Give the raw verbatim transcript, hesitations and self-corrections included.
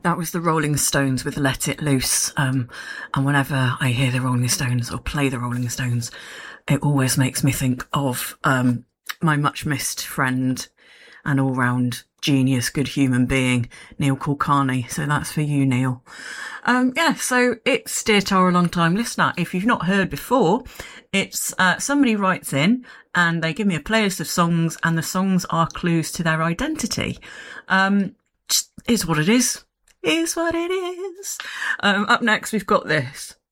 That was the Rolling Stones with Let It Loose. Um, and whenever I hear the Rolling Stones or play the Rolling Stones, it always makes me think of um, my much missed friend and all-round genius, good human being, Neil Kulkarni. So that's for you, Neil. Um, yeah, so it's Dear Tara, long time listener. If you've not heard before, it's uh, somebody writes in and they give me a playlist of songs, and the songs are clues to their identity. Um, is what it is. Is what it is. Um, up next, we've got this.